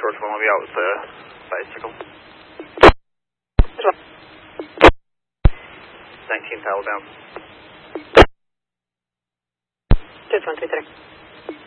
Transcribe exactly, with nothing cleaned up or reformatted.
approach one will be out with the bicycle. nineteen Alabama. Just one, two, three.